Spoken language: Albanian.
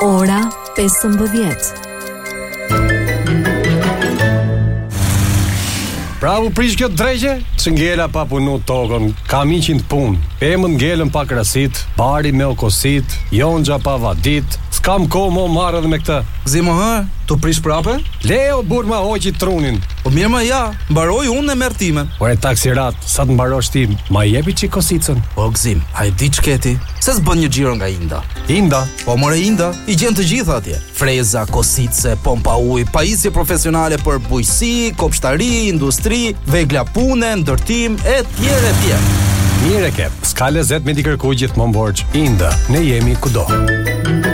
Ora 15. Bravo prish kjo drejgje, që ngela pa punu tokën, kam 100 punë, emën ngelën pa krasit, bari me okosit, jonxha pa vadit, s'kam ko mo marrë dhe me këtë. Zimo tu prish prape? Leo burma hoqi trunin. Po mirë ma ja, mbaroj unë e merr timen. Ore taksirat, sa të mbarosh ti, ma jepi qi kosicën. Po gzim, a e di ç'keti? Se s'bën një xhiro nga Inda. Inda? Po more Inda, i gjen të gjitha atje. Freza, kosice, pompa ujë, pajisje profesionale për bujqësi, kopshtari, industri, vegla pune, ndërtim, etj. Mire ke, s'ka lezet me t'i kërkuj gjithmonë borxh. Inda, ne jemi kudo.